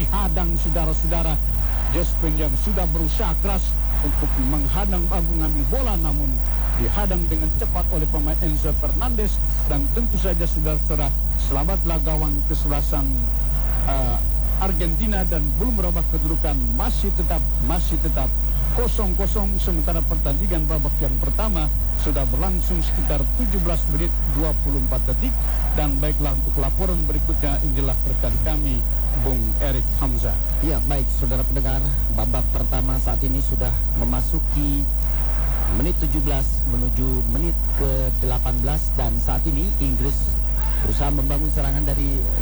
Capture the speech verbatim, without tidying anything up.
dihadang saudara-saudara. Jospin yang sudah berusaha keras untuk menghadang mengambil bola, namun dihadang dengan cepat oleh pemain Enzo Fernandez. Dan tentu saja saudara-saudara, selamatlah gawang kesebelasan uh, Argentina dan belum merubah kedudukan, masih tetap masih tetap kosong kosong. Sementara pertandingan babak yang pertama sudah berlangsung sekitar tujuh belas menit dua puluh empat detik. Dan baiklah, untuk laporan berikutnya inilah rekan kami Bung Erik Hamzah. Ya, baik saudara pendengar, babak pertama saat ini sudah memasuki menit tujuh belas menuju menit ke delapan belas, dan saat ini Inggris berusaha membangun serangan dari